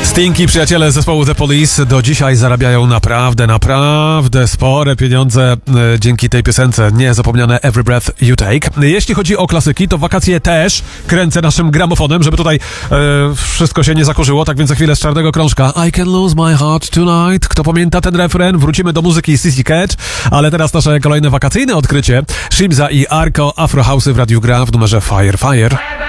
Sting i przyjaciele zespołu The Police do dzisiaj zarabiają naprawdę spore pieniądze dzięki tej piosence niezapomniane Every Breath You Take. Jeśli chodzi o klasyki, to wakacje też kręcę naszym gramofonem, żeby tutaj wszystko się nie zakurzyło, tak więc za chwilę z czarnego krążka I Can Lose My Heart Tonight. Kto pamięta ten refren? Wrócimy do muzyki Sissy Catch, ale teraz nasze kolejne wakacyjne odkrycie. Shimza i Arko, Afro House'y w Radiu Gra w numerze Fire Fire.